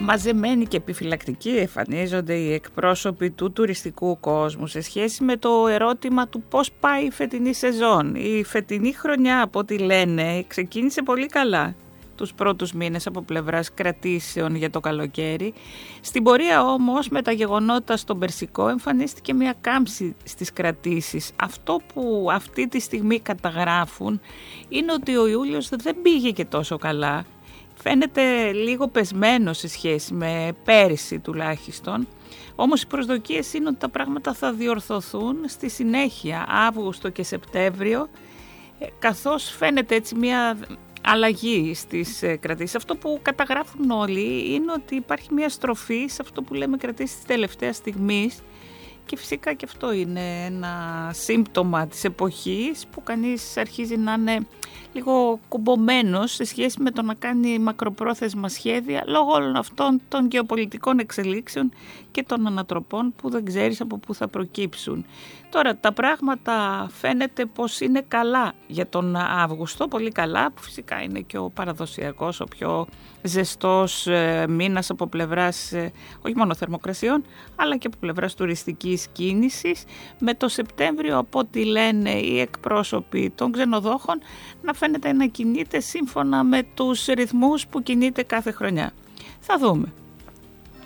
Μαζεμένοι και επιφυλακτικοί εμφανίζονται οι εκπρόσωποι του τουριστικού κόσμου σε σχέση με το ερώτημα του πώς πάει η φετινή σεζόν. Η φετινή χρονιά, από ό,τι λένε, ξεκίνησε πολύ καλά τους πρώτους μήνες από πλευράς κρατήσεων για το καλοκαίρι. Στην πορεία όμως, με τα γεγονότα στον Περσικό, εμφανίστηκε μια κάμψη στις κρατήσεις. Αυτό που αυτή τη στιγμή καταγράφουν είναι ότι ο Ιούλιος δεν πήγε και τόσο καλά. Φαίνεται λίγο πεσμένο σε σχέση με πέρυσι τουλάχιστον, όμως οι προσδοκίες είναι ότι τα πράγματα θα διορθωθούν στη συνέχεια, Αύγουστο και Σεπτέμβριο, καθώς φαίνεται έτσι μια αλλαγή στις κρατήσεις. Αυτό που καταγράφουν όλοι είναι ότι υπάρχει μια στροφή σε αυτό που λέμε κρατήσεις της τελευταίας στιγμής, και φυσικά και αυτό είναι ένα σύμπτωμα της εποχής που κανείς αρχίζει να είναι λίγο κουμπωμένος σε σχέση με το να κάνει μακροπρόθεσμα σχέδια λόγω όλων αυτών των γεωπολιτικών εξελίξεων και των ανατροπών που δεν ξέρεις από πού θα προκύψουν. Τώρα τα πράγματα φαίνεται πως είναι καλά για τον Αύγουστο, πολύ καλά, που φυσικά είναι και ο παραδοσιακός, ο πιο ζεστός μήνας από πλευράς όχι μόνο θερμοκρασιών αλλά και από πλευράς τουριστικής κίνησης, με το Σεπτέμβριο, από ό,τι λένε οι εκπρόσωποι των ξενοδόχων, να φαίνεται να κινείται σύμφωνα με τους ρυθμούς που κινείται κάθε χρονιά. Θα δούμε.